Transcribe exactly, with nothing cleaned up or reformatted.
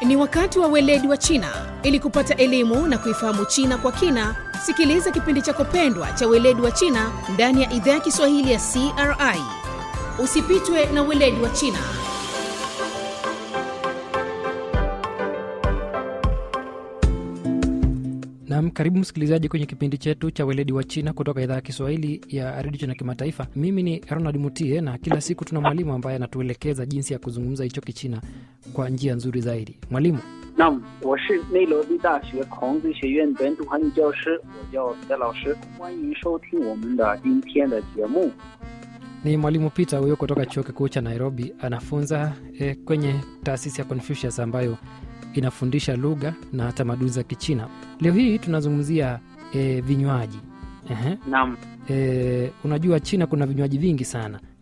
Ni wakati wa weledi wa China. Ili kupata elimu na kuifahamu China kwa kina, sikiliza kipindi chako pendwa cha weledi wa China ndani ya idhaa ya Kiswahili ya C R I. Usipitwe na weledi wa China. Naam, karibu msikilizaji kwenye kipindi chetu cha weledi wa China kutoka idhaa ya Kiswahili ya Radio China Kimataifa. Mimi ni Ronald Mutie na kila siku tuna mwalimu ambaye anatuelekeza jinsi ya kuzungumza hicho Kichina kwa njia nzuri zaidi. Mwalimu. Naam, 我是内罗毕大学孔子学院本土汉语教师，我叫戴老师，欢迎收听我们的今天的节目。 Ni mwalimu Peter huyo kutoka chuo kikuu cha Nairobi, anafunza eh, kwenye taasisi ya Confucius ambayo inafundisha lugha na tamaduni za Kichina. Leo hii tunazungumzia eh, vinywaji. Ehe. Naam. Eh, unajua China kuna vinywaji vingi sana.